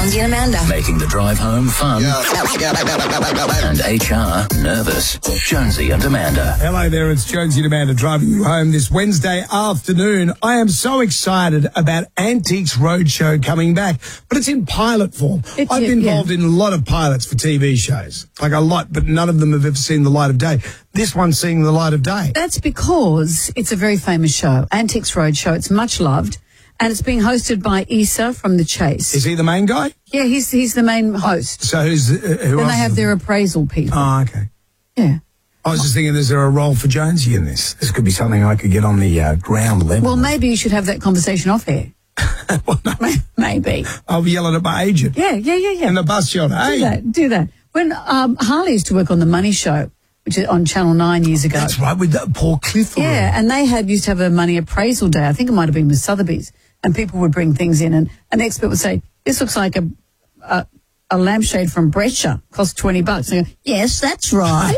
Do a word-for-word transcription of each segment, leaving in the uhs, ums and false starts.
Jonesy and Amanda. Making the drive home fun. And H R nervous. Jonesy and Amanda. Hello there, it's Jonesy and Amanda driving you home this Wednesday afternoon. I am so excited about Antiques Roadshow coming back, but it's in pilot form. It's, I've been yeah. involved in a lot of pilots for T V shows, like a lot, but none of them have ever seen the light of day. This one's seeing the light of day. That's because it's a very famous show, Antiques Roadshow. It's much loved, and it's being hosted by Issa from The Chase. Is he the main guy? Yeah, he's he's the main host. So who's uh, who Then else they have is- their appraisal people. Oh, okay. Yeah. I was just thinking, is there a role for Jonesy in this? This could be something I could get on the uh, ground level. Well, maybe you should have that conversation off air. Well, no. Maybe. I'll be yelling at my agent Yeah, yeah, yeah, yeah. in the bus shot. Do Hey, that. Do that. When um, Harley used to work on The Money Show, which is on Channel nine years ago. that's right, with that Paul Clifford. Yeah, and they had used to have a money appraisal day. I think it might have been with Sotheby's, and people would bring things in, and an expert would say, "This looks like a a, a lampshade from Brescia, cost twenty bucks." And I go, "Yes, that's right."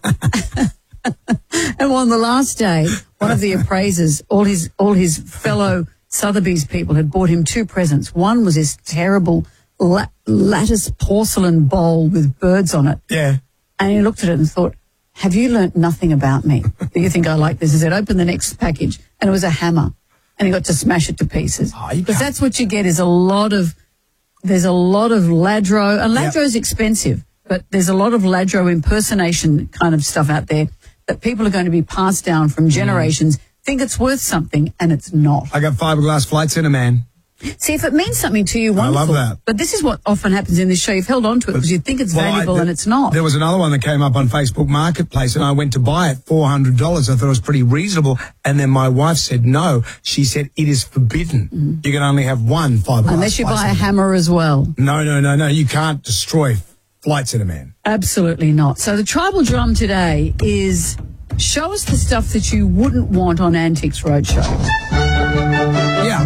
And on the last day, one of the appraisers, all his all his fellow Sotheby's people had bought him two presents. One was this terrible la- lattice porcelain bowl with birds on it. Yeah. And he looked at it and thought, have you learnt nothing about me? Do you think I like this? He said, open the next package. And it was a hammer. And he got to smash it to pieces. Oh, you Because can't- that's what you get is a lot of, there's a lot of Ladro. And Ladro's expensive, but there's a lot of Ladro impersonation kind of stuff out there that people are going to be passed down from generations, think it's worth something, and it's not. I got fiberglass flights in a man. See, if it means something to you, I love wonderful. that. But this is what often happens in this show. You've held on to it because you think it's Well, I- valuable th- and it's not. There was another one that came up on Facebook Marketplace, and I went to buy it, four hundred dollars. I thought it was pretty reasonable. And then my wife said no. She said it is forbidden. Mm. You can only have one fiberglass Unless you flight buy a in man. hammer as well. No, no, no, no. You can't destroy flights in a man. Absolutely not. So the tribal drum today is show us the stuff that you wouldn't want on Antiques Roadshow. Yeah.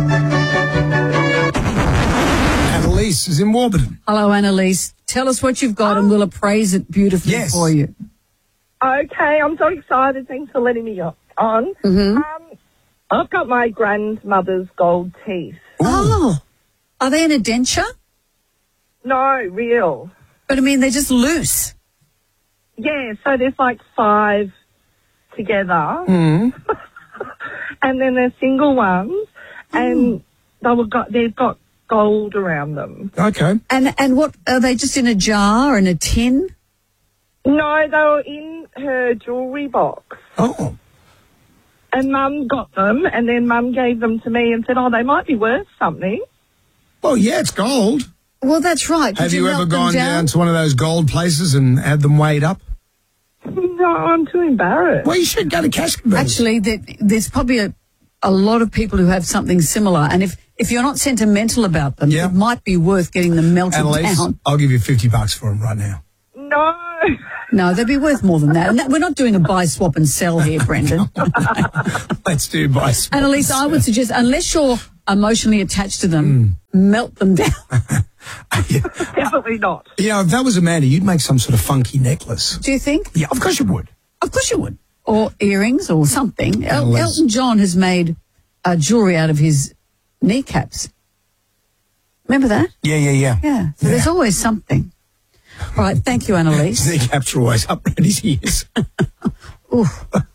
Annalise is in Warburton. Hello, Annalise. Tell us what you've got and we'll appraise it beautifully Yes. for you. Okay, I'm so excited. Thanks for letting me on. Mm-hmm. Um, I've got my grandmother's gold teeth. Oh, are they in a denture? No, real. But I mean, they're just loose. Yeah, so there's like five together. Mm. And then there's single ones. And they were got, they've got gold around them. Okay. And and what, are they just in a jar, in a tin? No, they were in her jewellery box. Oh. And Mum got them, and then Mum gave them to me and said, oh, they might be worth something. Well, yeah, it's gold. Well, that's right. Did Have you, ever melt them gone down? down to one of those gold places and had them weighed up? No, I'm too embarrassed. Well, you should go to Cascabel. Actually, there, there's probably a, a lot of people who have something similar. And if, if you're not sentimental about them, Yeah. it might be worth getting them melted Annalise, down. I'll give you fifty bucks for them right now. No. No, they'd be worth more than that. And that, we're not doing a buy, swap and sell here, Brendan. Let's do buy. Annalise, I would suggest, unless you're emotionally attached to them, melt them down. Definitely not. You know, if that was Amanda, you'd make some sort of funky necklace. Do you think? Yeah, of course you would. Of course you would. Or earrings or something. El- Unless- Elton John has made uh, jewellery out of his kneecaps. Remember that? Yeah, yeah, yeah. Yeah. So there's always something. All right. Thank you, Annalise. His kneecaps are always up around his ears. Ooh.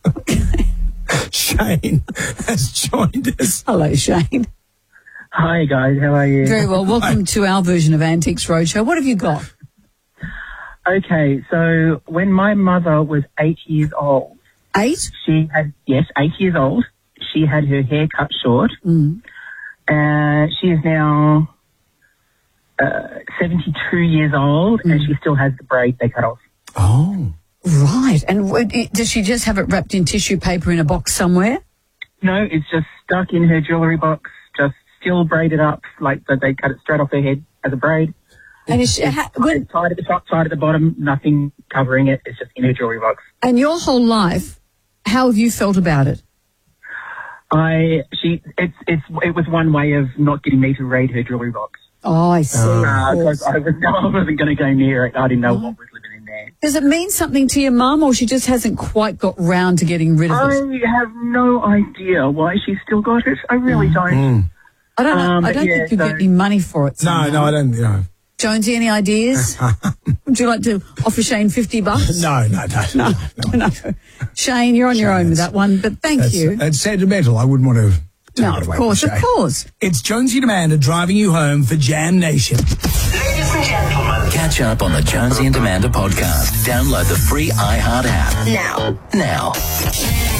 Shane has joined us. Hello, Shane. Hi guys, how are you? Very well. Welcome to our version of Antiques Roadshow. What have you got? Okay, so when my mother was eight years old, Eight? she had, yes, eight years old, she had her hair cut short. Mm. Uh, she is now uh, seventy-two years old and she still has the braid they cut off. Oh. Right. And w- does she just have it wrapped in tissue paper in a box somewhere? No, it's just stuck in her jewellery box, just still braided up, like that they cut it straight off her head as a braid. And, is she, ha- when, It's tied at the top, tied at the bottom, nothing covering it, it's just in her jewellery box. and your whole life, how have you felt about it? I, she, it's, it's, it was one way of not getting me to raid her jewellery box. Oh, I see. of Uh, course. because I, was, I wasn't going to go near it. I didn't know what was living in there. Does it mean something to your mum, or she just hasn't quite got round to getting rid of I it? have no idea why she's still got it. I really don't. Mm. I don't know. Um, I but don't yeah, think you so- get any money for it. No, somehow. no, I don't. You know. Jonesy, any ideas? Would you like to offer Shane fifty bucks? No, no, no, no. no. No. Shane, you're on your own with that one, but thank That's, you. That's sentimental. I wouldn't want to take No, it of away course, from of Shay. course. It's Jonesy and Amanda driving you home for Jam Nation. Ladies and gentlemen, catch up on the Jonesy and Amanda podcast. Download the free iHeart app. Now. Now.